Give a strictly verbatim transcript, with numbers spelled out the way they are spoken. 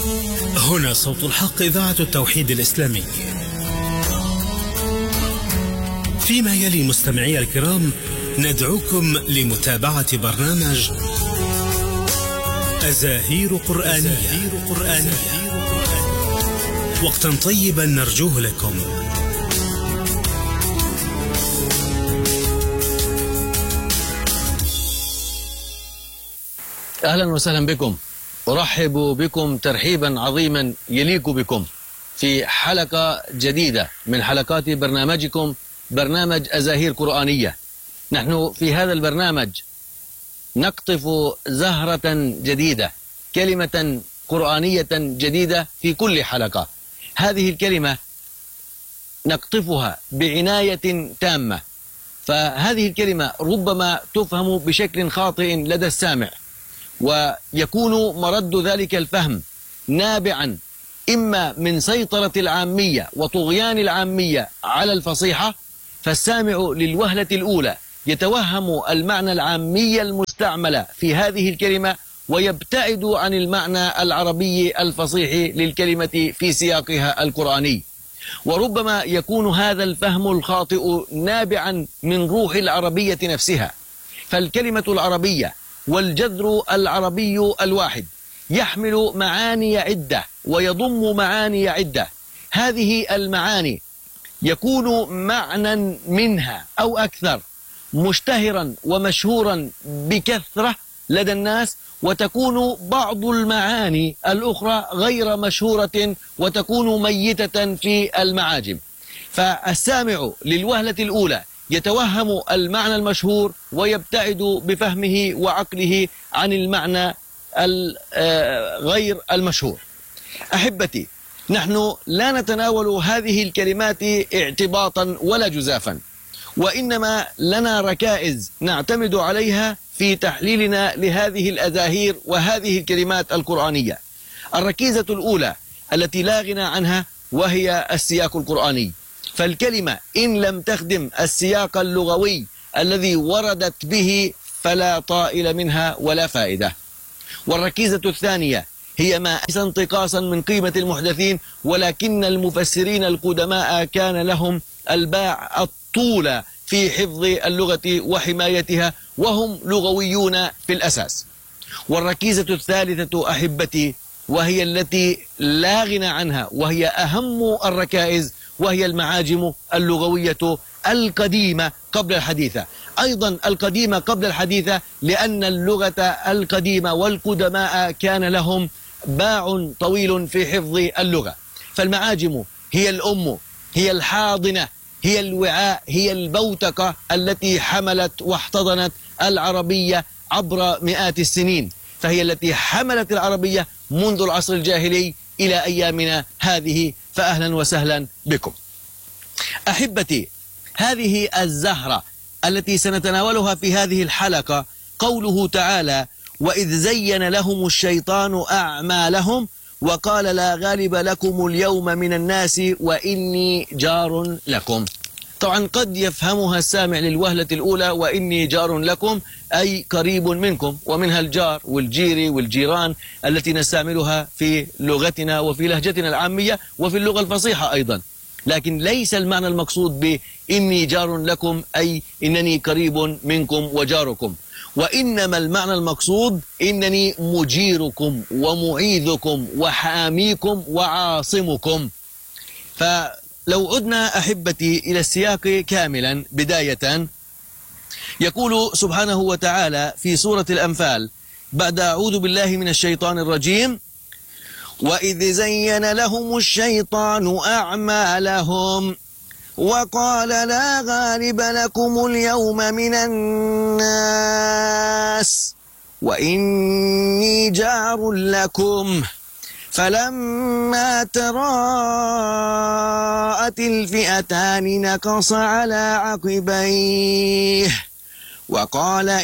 هنا صوت الحق، إذاعة التوحيد الإسلامي. فيما يلي مستمعي الكرام ندعوكم لمتابعة برنامج أزاهير قرآنية. وقتا طيبا نرجوه لكم. أهلا وسهلا بكم، أرحب بكم ترحيبا عظيما يليق بكم في حلقة جديدة من حلقات برنامجكم برنامج أزاهير قرآنية. نحن في هذا البرنامج نقطف زهرة جديدة، كلمة قرآنية جديدة في كل حلقة. هذه الكلمة نقطفها بعناية تامة، فهذه الكلمة ربما تفهم بشكل خاطئ لدى السامع، ويكون مرد ذلك الفهم نابعا إما من سيطرة العامية وطغيان العامية على الفصيحة، فالسامع للوهلة الأولى يتوهم المعنى العامي المستعمل في هذه الكلمة ويبتعد عن المعنى العربي الفصيح للكلمة في سياقها القرآني. وربما يكون هذا الفهم الخاطئ نابعا من روح العربية نفسها، فالكلمة العربية والجذر العربي الواحد يحمل معاني عدة ويضم معاني عدة. هذه المعاني يكون معنى منها أو أكثر مشتهرا ومشهورا بكثرة لدى الناس، وتكون بعض المعاني الأخرى غير مشهورة وتكون ميتة في المعاجم. فالسامع للوهلة الأولى يتوهم المعنى المشهور ويبتعد بفهمه وعقله عن المعنى غير المشهور. أحبتي، نحن لا نتناول هذه الكلمات اعتباطا ولا جزافا، وإنما لنا ركائز نعتمد عليها في تحليلنا لهذه الأزاهير وهذه الكلمات القرآنية. الركيزة الأولى التي لا غنى عنها وهي السياق القرآني، فالكلمة إن لم تخدم السياق اللغوي الذي وردت به فلا طائل منها ولا فائدة. والركيزة الثانية هي ما ليس انتقاصا من قيمة المحدثين، ولكن المفسرين القدماء كان لهم الباع الطول في حفظ اللغة وحمايتها، وهم لغويون في الأساس. والركيزة الثالثة أحبتي وهي التي لا غنى عنها وهي أهم الركائز، وهي المعاجم اللغوية القديمة قبل الحديثة. أيضا القديمة قبل الحديثة لأن اللغة القديمة والقدماء كان لهم باع طويل في حفظ اللغة. فالمعاجم هي الأم، هي الحاضنة، هي الوعاء، هي البوتقة التي حملت واحتضنت العربية عبر مئات السنين، فهي التي حملت العربية منذ العصر الجاهلي إلى أيامنا هذه. فأهلا وسهلا بكم. أحبتي، هذه الزهرة التي سنتناولها في هذه الحلقة قوله تعالى: وإذ زين لهم الشيطان أعمالهم وقال لا غالب لكم اليوم من الناس وإني جار لكم. طبعا قد يفهمها السامع للوهلة الأولى وإني جار لكم أي قريب منكم، ومنها الجار والجيري والجيران التي نستعملها في لغتنا وفي لهجتنا العامية وفي اللغة الفصيحة أيضا. لكن ليس المعنى المقصود بإني جار لكم أي إنني قريب منكم وجاركم، وإنما المعنى المقصود إنني مجيركم ومعيذكم وحاميكم وعاصمكم. فلو عدنا أحبتي إلى السياق كاملا بداية، يقول سبحانه وتعالى في سورة الأنفال بعد أعوذ بالله من الشيطان الرجيم: وإذ زين لهم الشيطان أعمالهم وقال لا غالب لكم اليوم من الناس وإني جار لكم فلما تراءت الفئتان نكص على عقبيه وقال